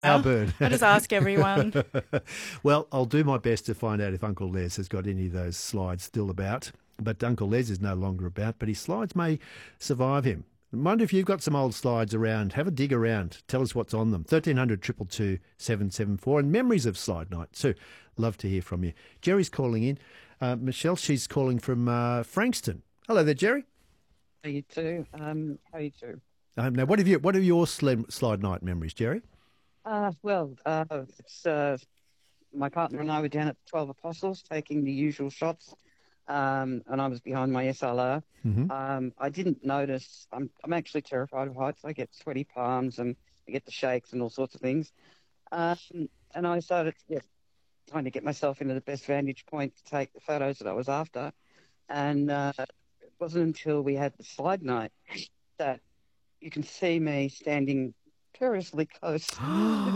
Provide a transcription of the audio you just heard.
Our bird. I just ask everyone. Well, I'll do my best to find out if Uncle Les has got any of those slides still about. But Uncle Les is no longer about, but his slides may survive him. I wonder if you've got some old slides around. Have a dig around. Tell us what's on them. 1300 222 774 and memories of slide night too. Love to hear from you. Jerry's calling in. Michelle, she's calling from Frankston. Hello there, Jerry. How you too? How you too? Now, what are your slide night memories, Jerry? It's my partner and I were down at the 12 Apostles taking the usual shots, and I was behind my SLR. I didn't notice. I'm actually terrified of heights. I get sweaty palms and I get the shakes and all sorts of things. And I started trying to get myself into the best vantage point to take the photos that I was after. And it wasn't until we had the slide night that you can see me standing perilously close to